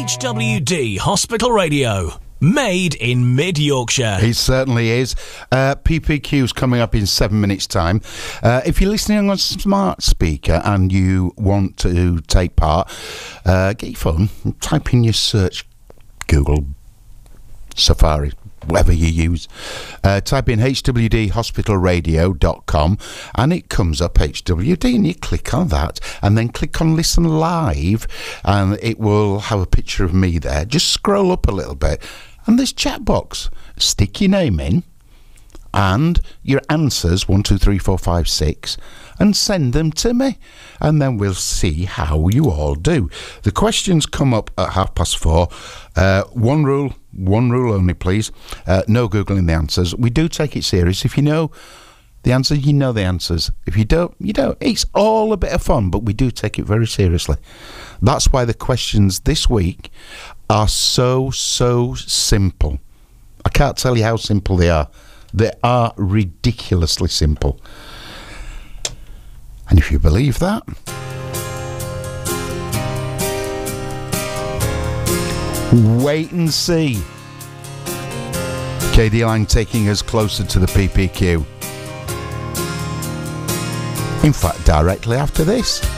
HWD Hospital Radio. Made in mid-Yorkshire. It certainly is. PPQ's coming up in 7 minutes' time. If you're listening on a smart speaker and you want to take part, get your phone and type in your search, Google, Safari, whatever you use. Type in hwdhospitalradio.com and it comes up HWD, and you click on that and then click on listen live and it will have a picture of me there. Just scroll up a little bit and there's chat box. Stick your name in and your answers 1, 2, 3, 4, 5, 6 and send them to me, and then we'll see how you all do. The questions come up at 4:30. One rule only, please. No Googling the answers. We do take it serious. If you know the answer, you know the answers. If you don't, you don't. It's all a bit of fun, but we do take it very seriously. That's why the questions this week are so simple. I can't tell you how simple they are. They are ridiculously simple. And if you believe that, wait and see. KD Lang taking us closer to the PPQ. In fact, directly after this.